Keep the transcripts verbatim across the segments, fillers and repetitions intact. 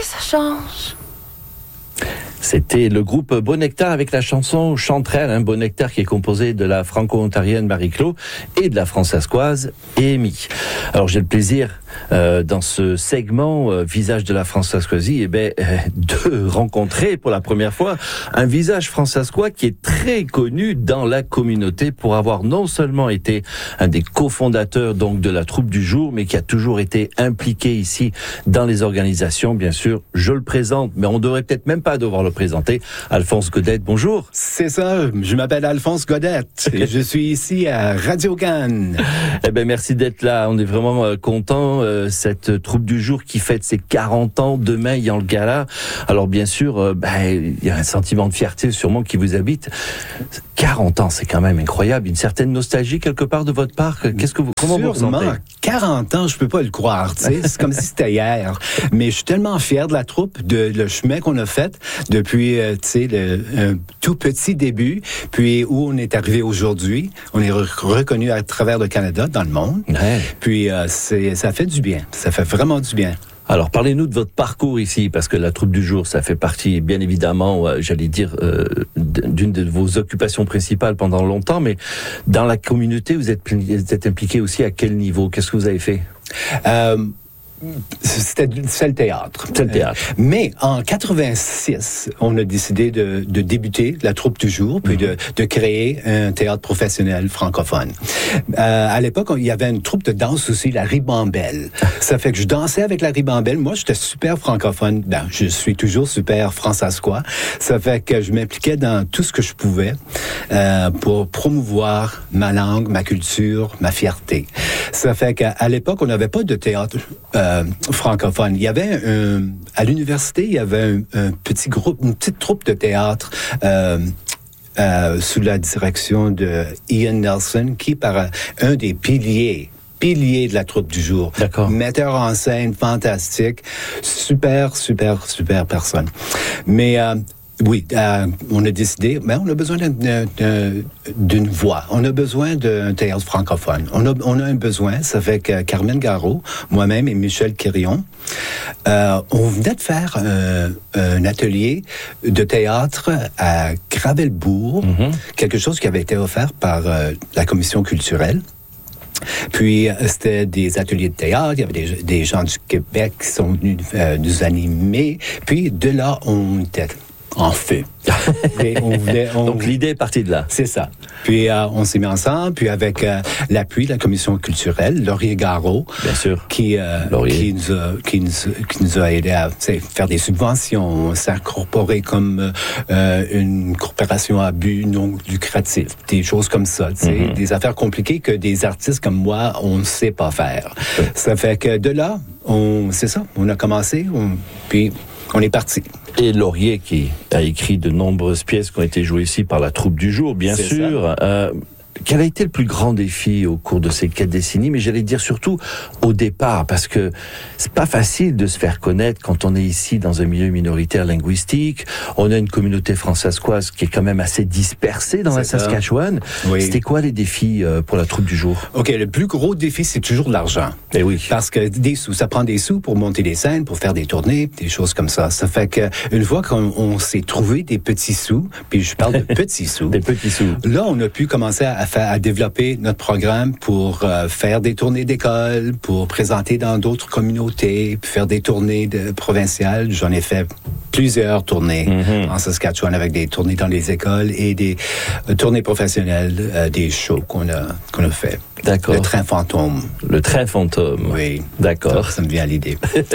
ça change. C'était le groupe Bonectar avec la chanson Chanterelle, hein, Bonectar qui est composé de la franco-ontarienne Marie-Claude et de la françaiscoise Amy. Alors j'ai le plaisir euh, dans ce segment euh, Visage de la françaiscoisie eh ben, euh, de rencontrer pour la première fois un visage françaiscois qui est très connu dans la communauté pour avoir non seulement été un des cofondateurs donc de la troupe du jour, mais qui a toujours été impliqué ici dans les organisations. Bien sûr, je le présente, mais on devrait peut-être même pas devoir le présenter. Alphonse Godette, bonjour. C'est ça, je m'appelle Alphonse Godette et je suis ici à Radio Cannes. Eh ben merci d'être là, on est vraiment euh, contents. Euh, cette troupe du jour qui fête ses quarante ans, demain il y a le gala. Alors bien sûr, euh, ben, il y a un sentiment de fierté sûrement qui vous habite. quarante ans, c'est quand même incroyable, une certaine nostalgie quelque part de votre part. Qu'est-ce que vous, comment Sûrement, vous ressentez? quarante ans, je peux pas le croire, tu sais, c'est comme si c'était hier. Mais je suis tellement fier de la troupe, de le chemin qu'on a fait depuis, euh, tu sais, le un tout petit début, puis où on est arrivé aujourd'hui. On est re- reconnu à travers le Canada, dans le monde. Ouais. Puis euh, c'est, ça fait du bien, ça fait vraiment du bien. Alors, parlez-nous de votre parcours ici, parce que la troupe du jour, ça fait partie, bien évidemment, euh, j'allais dire, euh, d'une de vos occupations principales pendant longtemps, mais dans la communauté, vous êtes, vous êtes impliqué aussi à quel niveau? Qu'est-ce que vous avez fait? Euh, C'était, c'était le théâtre. C'est le théâtre. Euh, mais en quatre-vingt-six, on a décidé de, de débuter la troupe du jour, puis mm-hmm. de, de créer un théâtre professionnel francophone. Euh, à l'époque, il y avait une troupe de danse aussi, la Ribambelle. Ça fait que je dansais avec la Ribambelle. Moi, j'étais super francophone. Ben, je suis toujours super françaiscois. Ça fait que je m'impliquais dans tout ce que je pouvais euh, pour promouvoir ma langue, ma culture, ma fierté. Ça fait qu'à à l'époque, on n'avait pas de théâtre euh, francophone. Il y avait un, à l'université, il y avait un, un petit groupe, une petite troupe de théâtre euh, euh, sous la direction de Ian Nelson, qui par un des piliers pilier de la troupe du jour. D'accord. Metteur en scène fantastique, super, super, super personne. Mais euh, oui, euh, on a décidé, mais on a besoin d'un, d'un, d'une voix. On a besoin d'un théâtre francophone. On a, on a un besoin, ça fait que Carmen Garot, moi-même et Michel Quirion, euh, on venait de faire euh, un atelier de théâtre à Gravelbourg, mm-hmm. quelque chose qui avait été offert par euh, la commission culturelle. Puis, c'était des ateliers de théâtre, il y avait des, des gens du Québec qui sont venus euh, nous animer. Puis, de là, on était en feu. Et on voulait, on... Donc, l'idée est partie de là. C'est ça. Puis, euh, on s'est mis ensemble, puis avec euh, l'appui de la commission culturelle, Laurier Garot, bien sûr, qui, euh, qui, nous a, qui, nous, qui nous a aidé à faire des subventions, s'incorporer comme euh, une corporation à but non lucratif, des choses comme ça, mm-hmm. des affaires compliquées que des artistes comme moi, on ne sait pas faire. Oui. Ça fait que de là, on, c'est ça, on a commencé, on, puis on est parti. Et Laurier, qui a écrit de nombreuses pièces qui ont été jouées ici par la troupe du jour, bien c'est sûr. Euh, quel a été le plus grand défi au cours de ces quatre décennies? Mais j'allais dire surtout au départ, parce que c'est pas facile de se faire connaître quand on est ici dans un milieu minoritaire linguistique. On a une communauté françaiscoise qui est quand même assez dispersée dans c'est la Saskatchewan. Oui. C'était quoi les défis pour la troupe du jour? OK, le plus gros défi, c'est toujours l'argent. Eh oui. Parce que des sous, ça prend des sous pour monter des scènes, pour faire des tournées, des choses comme ça. Ça fait que une fois qu'on on s'est trouvé des petits sous, puis je parle de petits sous. Des petits sous. Là, on a pu commencer à à, à développer notre programme pour euh, faire des tournées d'école, pour présenter dans d'autres communautés, puis faire des tournées de, provinciales. J'en ai fait plusieurs tournées mm-hmm. en Saskatchewan avec des tournées dans les écoles et des euh, tournées professionnelles, euh, des shows qu'on a, qu'on a fait. D'accord. Le train fantôme. Le train fantôme. Oui. D'accord. Ça, ça me vient à l'idée.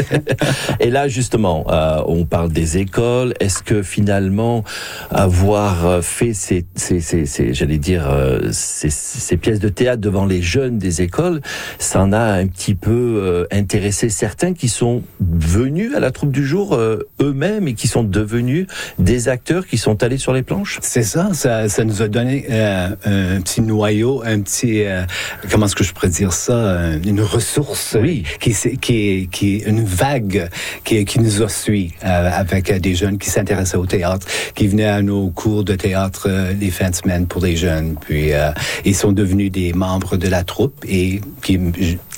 Et là, justement, euh, on parle des écoles. Est-ce que finalement, avoir fait ces, ces, ces, ces j'allais dire, euh, ces, ces pièces de théâtre devant les jeunes des écoles, ça en a un petit peu euh, intéressé certains qui sont venus à la troupe du jour euh, eux-mêmes et qui sont devenus des acteurs qui sont allés sur les planches? C'est ça. Ça, ça nous a donné euh, un petit noyau, un petit... Euh, comment est-ce que je pourrais dire ça? Une ressource, oui, qui, qui, qui, une vague qui, qui nous a suivis euh, avec des jeunes qui s'intéressaient au théâtre, qui venaient à nos cours de théâtre euh, les fins de semaine pour les jeunes. Puis euh, ils sont devenus des membres de la troupe et qui,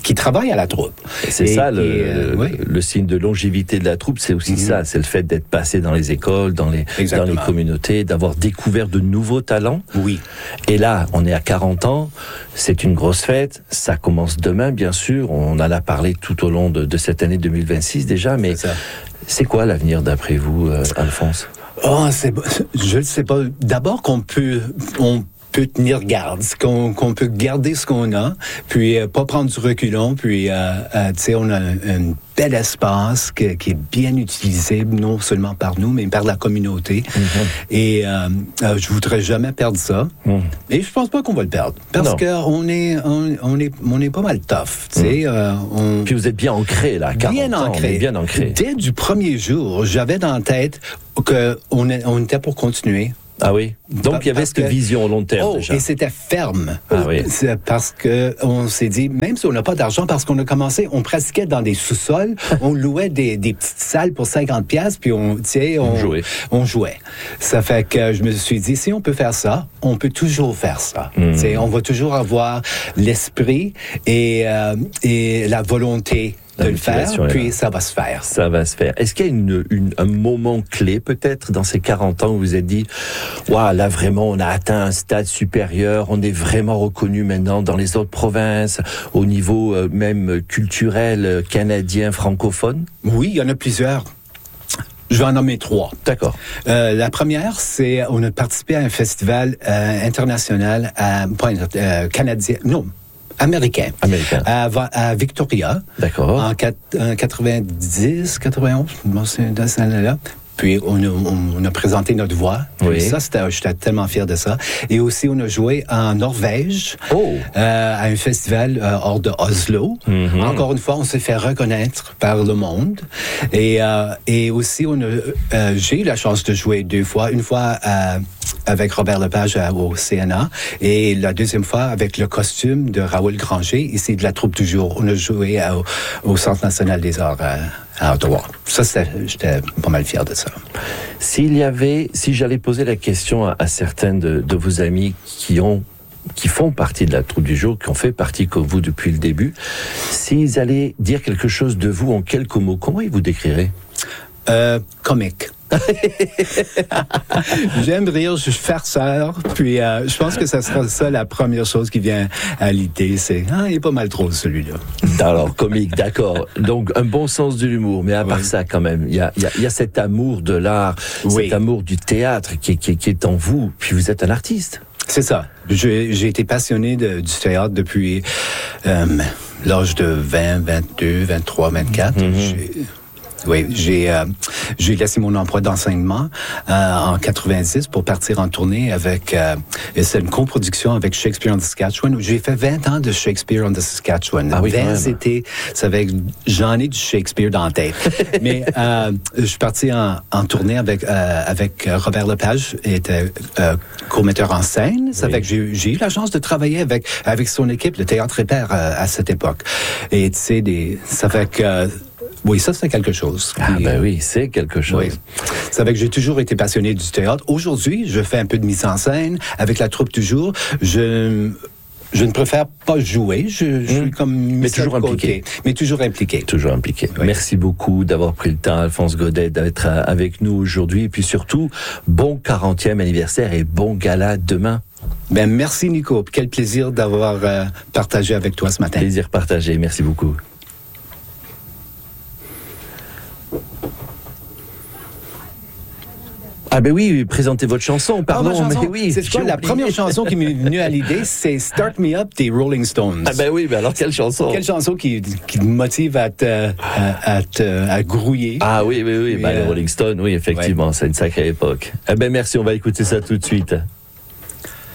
qui travaillent à la troupe. Et c'est et, ça, le, et, euh, le, oui. le signe de longévité de la troupe, c'est aussi mm-hmm. ça, c'est le fait d'être passé dans les écoles, dans les, dans les communautés, d'avoir découvert de nouveaux talents. Oui. Et là, on est à quarante ans, c'est une grosse fête, ça commence demain, bien sûr, on en a parlé tout au long de, de cette année deux mille vingt-six déjà, mais c'est, c'est quoi l'avenir d'après vous, euh, Alphonse? Oh, c'est, je ne sais pas. D'abord qu'on peut... On peut tenir garde, qu'on, qu'on peut garder ce qu'on a, puis euh, pas prendre du reculon, puis euh, euh, tu sais, on a un, un bel espace que, qui est bien utilisé, non seulement par nous, mais par la communauté. Mm-hmm. Et euh, euh, je voudrais jamais perdre ça. Mm. Et je pense pas qu'on va le perdre, parce qu'on est, on, on est, on est pas mal tough, tu sais. Mm. Euh, on... Puis vous êtes bien ancré là, bien ancré, bien ancré. Dès du premier jour, j'avais dans la tête que on, est, on était pour continuer. Ah oui. Donc il y avait parce cette que, vision au long terme oh, déjà. Et c'était ferme. Ah oui. C'est parce que on s'est dit, même si on n'a pas d'argent, parce qu'on a commencé, on pratiquait dans des sous-sols, on louait des, des petites salles pour cinquante piastres, puis on, tu sais, on, on jouait. On jouait. Ça fait que je me suis dit, si on peut faire ça, on peut toujours faire ça. Mmh. Tu sais, on va toujours avoir l'esprit et euh, et la volonté de le faire, puis ça va se faire. Ça va se faire. Est-ce qu'il y a une, une, un moment clé, peut-être, dans ces quarante ans où vous vous êtes dit, waouh, là, vraiment, on a atteint un stade supérieur, on est vraiment reconnu maintenant dans les autres provinces, au niveau euh, même culturel, euh, canadien, francophone? Oui, il y en a plusieurs. Je vais en nommer trois. D'accord. Euh, la première, c'est, on a participé à un festival euh, international, à, pas euh, canadien, non, américain. Américain. À, à Victoria. D'accord. En, en quatre-vingt-dix, quatre-vingt-onze, c'est dans cette année-là. Puis on a, on a présenté notre voix. Oui. Ça, c'était, j'étais tellement fier de ça. Et aussi, on a joué en Norvège, oh. euh, à un festival euh, hors de Oslo. Mm-hmm. Encore une fois, on s'est fait reconnaître par le monde. Et, euh, et aussi, on a, euh, j'ai eu la chance de jouer deux fois. Une fois euh, avec Robert Lepage à, au C N A et la deuxième fois avec le costume de Raoul Granger, ici de la troupe du jour. On a joué à, au, au Centre national des arts à, à Ottawa. Ça, c'était, j'étais pas mal fier de ça. S'il y avait, si j'allais poser la question à, à certains de, de vos amis qui ont, qui font partie de la troupe du jour, qui ont fait partie comme vous depuis le début, s'ils allaient dire quelque chose de vous en quelques mots, comment ils vous décriraient? Euh, comique. J'aime rire, je suis farceur, puis euh, je pense que ça sera ça la première chose qui vient à l'idée, c'est ah, il est pas mal trop celui-là. Alors comique, d'accord. Donc un bon sens de l'humour, mais à part oui. ça quand même, il y a, y, a, y a cet amour de l'art, oui. cet amour du théâtre qui, qui, qui est en vous. Puis vous êtes un artiste. C'est ça. J'ai, j'ai été passionné de, du théâtre depuis euh, l'âge de vingt, vingt-deux, vingt-trois, vingt-quatre. Mm-hmm. J'ai, Oui, j'ai euh, j'ai laissé mon emploi d'enseignement euh, en quatre-vingt-dix pour partir en tournée avec euh, c'est une coproduction avec Shakespeare on the Saskatchewan. J'ai fait vingt ans de Shakespeare on the Saskatchewan. Ah oui, vingt étés, ça avec j'en ai du Shakespeare dans la tête. Mais euh, je suis parti en, en tournée avec euh, avec Robert Lepage, il était euh, co-metteur en scène. Ça oui. fait que j'ai, j'ai eu la chance de travailler avec avec son équipe, le Théâtre Répère euh, à cette époque. Et tu sais, des ça fait que euh, oui, ça, c'est quelque chose. Ah, Puis, ben oui, c'est quelque chose. Oui. C'est vrai que j'ai toujours été passionné du théâtre. Aujourd'hui, je fais un peu de mise en scène avec la troupe du jour. Je, je ne préfère pas jouer. Je, je suis comme... Mais toujours impliqué. Mais toujours impliqué. Toujours impliqué. Oui. Merci beaucoup d'avoir pris le temps, Alphonse Godet, d'être avec nous aujourd'hui. Et puis surtout, bon quarantième anniversaire et bon gala demain. Ben, merci, Nico. Quel plaisir d'avoir euh, partagé avec toi ce matin. Plaisir partagé. Merci beaucoup. Ah ben oui, présentez votre chanson, pardon. Oh, chanson. Mais oui, c'est quoi, la première chanson qui m'est venue à l'idée, c'est Start Me Up des Rolling Stones. Ah ben oui, mais alors quelle chanson? Quelle chanson qui, qui te motive à te, à, à te, à grouiller? Ah oui, oui, oui, ben, euh... les Rolling Stones, oui, effectivement, ouais. C'est une sacrée époque. Eh ben merci, on va écouter ça tout de suite.